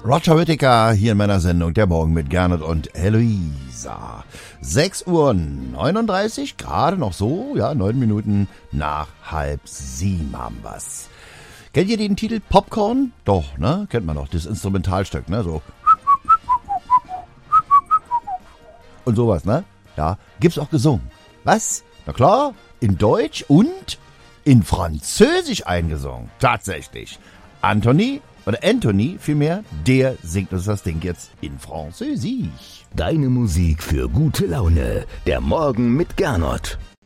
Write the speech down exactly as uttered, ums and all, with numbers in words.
Roger Whittaker hier in meiner Sendung Der Morgen mit Gernot und Eloisa. sechs Uhr neununddreißig, gerade noch so, ja, neun Minuten nach halb sieben haben wir's. Kennt ihr den Titel Popcorn? Doch, ne? Kennt man doch, das Instrumentalstück, ne? So. Und sowas, ne? Ja, gibt's auch gesungen. Was? Na klar, in Deutsch und in Französisch eingesungen. Tatsächlich. Anthony, oder Anthony vielmehr, der singt uns das Ding jetzt in Französisch. Deine Musik für gute Laune. Der Morgen mit Gernot.